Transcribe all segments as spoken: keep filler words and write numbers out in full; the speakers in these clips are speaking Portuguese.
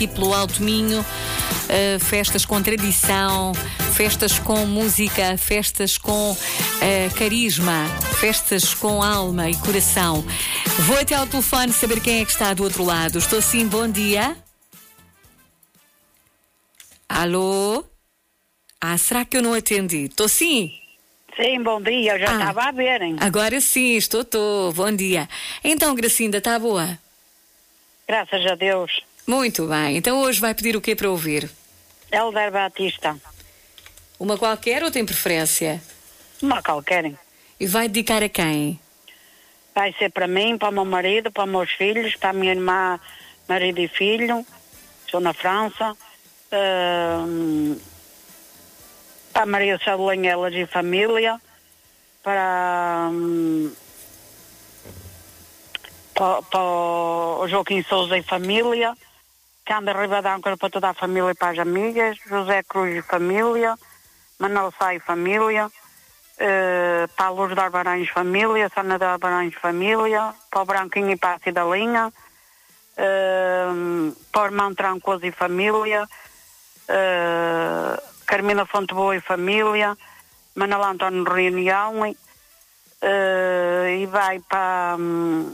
aqui pelo Alto Minho, uh, festas com tradição, festas com música, festas com uh, carisma, festas com alma e coração. Vou até ao telefone saber quem é que está do outro lado. Estou sim, bom dia. Alô? Ah, será que eu não atendi? Estou sim. Sim, bom dia, eu já Ah, estava a ver, hein? Agora sim, estou, estou. Bom dia. Então, Gracinda, está boa? Graças a Deus. Muito bem. Então hoje vai pedir o quê para ouvir? Helder Batista. Uma qualquer ou tem preferência? Uma qualquer. E vai dedicar a quem? Vai ser para mim, para o meu marido, para os meus filhos, para a minha irmã, marido e filho. Estou na França. Uh, para a Maria Sabelanhelas e família. Para... Um, Para, para o Joaquim Souza e família, Canda Ribadão para toda a família e para as amigas, José Cruz e família, Manuel Sá e família, uh, para a Luz de Arbarães família, Sana de Arbarães família, para o Branquinho e para a Cidalinha, uh, para o Irmão Trancoso e família, uh, Carmina Fonte Boa e família, Manuel António Reunião, uh, e vai para... Um,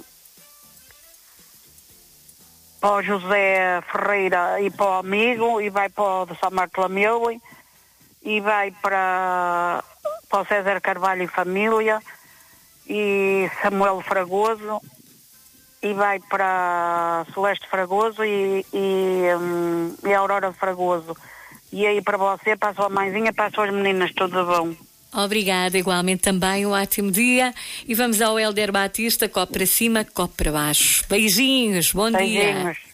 para o José Ferreira e para o amigo, e vai para o de São Bartolomeu, e vai para, para o César Carvalho e família, e Samuel Fragoso, e vai para Celeste Fragoso e, e, um, e Aurora Fragoso. E aí para você, para a sua mãezinha, para as suas meninas, tudo bom? Obrigada, igualmente também, um ótimo dia. E vamos ao Helder Batista, copo para cima, copo para baixo. Beijinhos, bom Beijinhos. dia.